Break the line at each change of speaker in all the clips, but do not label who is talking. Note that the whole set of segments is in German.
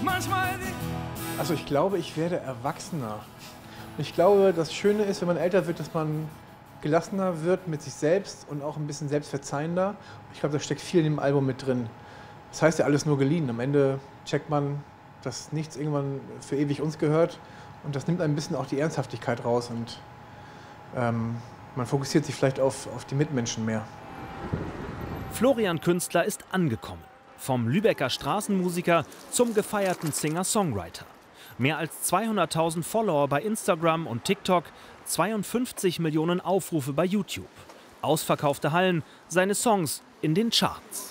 Also ich glaube, ich werde erwachsener. Ich glaube, das Schöne ist, wenn man älter wird, dass man gelassener wird mit sich selbst und auch ein bisschen selbstverzeihender. Ich glaube, da steckt viel in dem Album mit drin. Das heißt ja alles nur geliehen. Am Ende checkt man, dass nichts irgendwann für ewig uns gehört. Und das nimmt ein bisschen auch die Ernsthaftigkeit raus. Und man fokussiert sich vielleicht auf die Mitmenschen mehr.
Florian Künstler ist angekommen. Vom Lübecker Straßenmusiker zum gefeierten Singer-Songwriter. Mehr als 200.000 Follower bei Instagram und TikTok, 52 Millionen Aufrufe bei YouTube. Ausverkaufte Hallen, seine Songs in den Charts.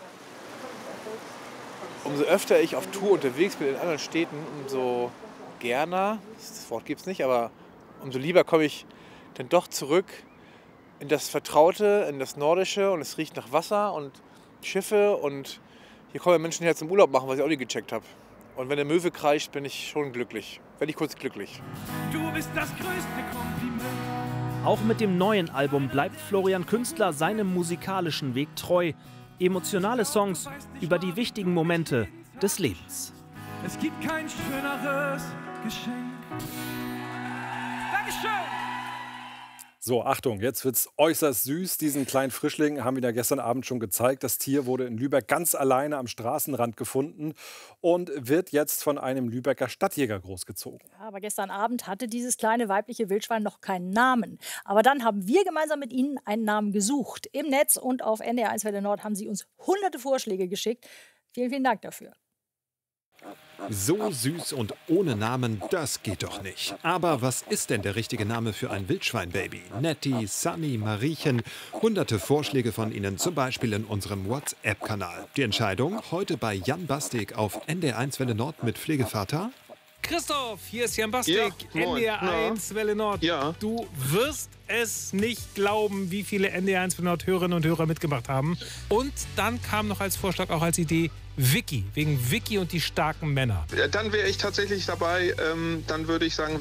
Umso öfter ich auf Tour unterwegs bin in anderen Städten, umso gerne, das Wort gibt es nicht, aber umso lieber komme ich dann doch zurück in das Vertraute, in das Nordische, und es riecht nach Wasser und Schiffe, und hier kommen Menschen her zum Urlaub machen, was ich auch nie gecheckt habe. Und wenn der Möwe kreischt, bin ich schon glücklich. Werde ich kurz glücklich.
Du bist das größte Kompliment.
Auch mit dem neuen Album bleibt Florian Künstler seinem musikalischen Weg treu. Emotionale Songs über die wichtigen Momente des Lebens.
Es gibt kein schöneres Geschenk. Dankeschön.
So, Achtung, jetzt wird's äußerst süß. Diesen kleinen Frischling haben wir ja gestern Abend schon gezeigt. Das Tier wurde in Lübeck ganz alleine am Straßenrand gefunden und wird jetzt von einem Lübecker Stadtjäger großgezogen.
Ja, aber gestern Abend hatte dieses kleine weibliche Wildschwein noch keinen Namen. Aber dann haben wir gemeinsam mit Ihnen einen Namen gesucht. Im Netz und auf NDR1 Welle Nord haben Sie uns hunderte Vorschläge geschickt. Vielen, vielen Dank dafür.
So süß und ohne Namen, das geht doch nicht. Aber was ist denn der richtige Name für ein Wildschweinbaby? Nettie, Sunny, Mariechen. Hunderte Vorschläge von Ihnen, zum Beispiel in unserem WhatsApp-Kanal. Die Entscheidung heute bei Jan Bastik auf NDR1 Welle Nord mit Pflegevater.
Christoph, hier ist Jan Bastik,
Ja, moin.
NDR1 Welle Nord.
Ja.
Du wirst es nicht glauben, wie viele NDR1 Welle Nord Hörerinnen und Hörer mitgemacht haben. Und dann kam noch als Vorschlag, auch als Idee, Vicky, wegen Vicky und die starken Männer.
Dann wäre ich tatsächlich dabei, dann würde ich sagen